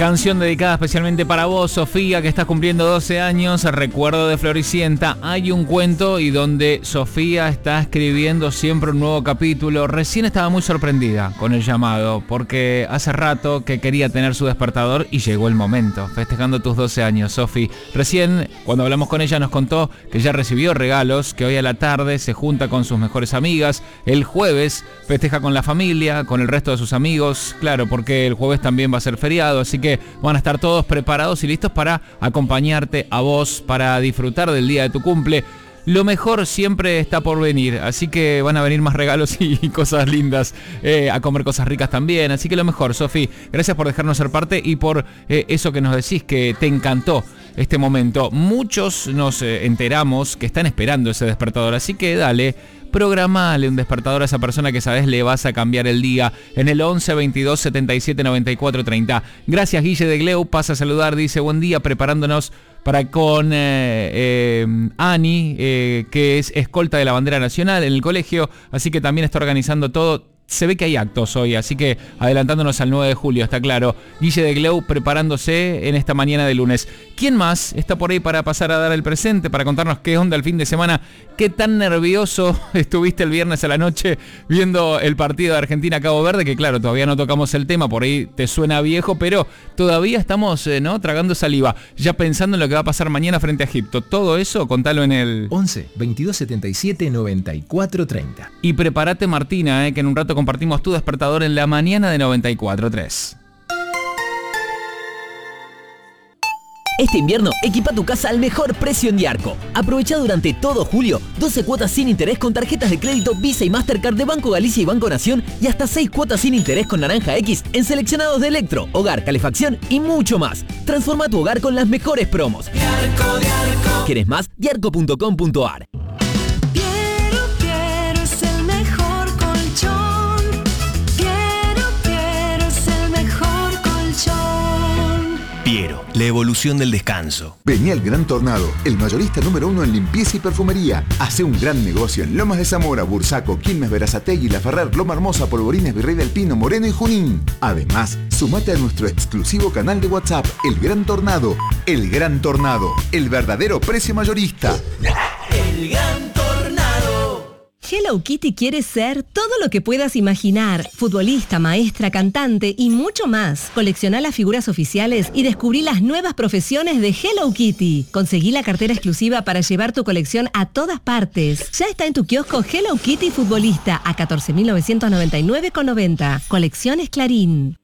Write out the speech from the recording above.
Canción dedicada especialmente para vos, Sofía, que estás cumpliendo 12 años. Recuerdo de Floricienta. Hay un cuento y donde Sofía está escribiendo siempre un nuevo capítulo. Recién estaba muy sorprendida con el llamado, porque hace rato que quería tener su despertador y llegó el momento. Festejando tus 12 años, Sofi. Recién, cuando hablamos con ella, nos contó que ya recibió regalos, que hoy a la tarde se junta con sus mejores amigas. El jueves festeja con la familia, con el resto de sus amigos. Claro, porque el jueves también va a ser feriado, así que van a estar todos preparados y listos para acompañarte a vos, para disfrutar del día de tu cumple. Lo mejor siempre está por venir, así que van a venir más regalos y cosas lindas, a comer cosas ricas también. Así que lo mejor, Sofi, gracias por dejarnos ser parte y por eso que nos decís, que te encantó este momento. Muchos nos enteramos que están esperando ese despertador, así que dale, programale un despertador a esa persona que sabes le vas a cambiar el día en el 11 22 77 94 30. Gracias, Guille de Gleu, pasa a saludar, dice buen día, preparándonos para con Ani, que es escolta de la bandera nacional en el colegio, así que también está organizando todo. Se ve que hay actos hoy, así que adelantándonos al 9 de julio, está claro. Guille de Gleu preparándose en esta mañana de lunes. ¿Quién más está por ahí para pasar a dar el presente, para contarnos qué onda el fin de semana? ¿Qué tan nervioso estuviste el viernes a la noche viendo el partido de Argentina-Cabo Verde? Que claro, todavía no tocamos el tema, por ahí te suena viejo, pero todavía estamos tragando saliva, ya pensando en lo que va a pasar mañana frente a Egipto. Todo eso, contalo en el 11 22 77 94 30. Y prepárate, Martina, que en un rato compartimos tu despertador en la mañana de 94.3. Este invierno, equipa tu casa al mejor precio en Diarco. Aprovecha durante todo julio 12 cuotas sin interés con tarjetas de crédito Visa y Mastercard de Banco Galicia y Banco Nación y hasta 6 cuotas sin interés con Naranja X en seleccionados de electro, hogar, calefacción y mucho más. Transforma tu hogar con las mejores promos. Diarco, Diarco. ¿Quieres más? Diarco.com.ar. Piero, la evolución del descanso. Vení al Gran Tornado, el mayorista número 1 en limpieza y perfumería. Hace un gran negocio en Lomas de Zamora, Bursaco, Quilmes, Berazategui, La Ferrer, Loma Hermosa, Polvorines, Virrey del Pino, Moreno y Junín. Además, sumate a nuestro exclusivo canal de WhatsApp, El Gran Tornado. El Gran Tornado, el verdadero precio mayorista. El Gran Tornado. Hello Kitty quiere ser todo lo que puedas imaginar. Futbolista, maestra, cantante y mucho más. Colecciona las figuras oficiales y descubrí las nuevas profesiones de Hello Kitty. Conseguí la cartera exclusiva para llevar tu colección a todas partes. Ya está en tu kiosco Hello Kitty Futbolista a 14.999,90. Colecciones Clarín.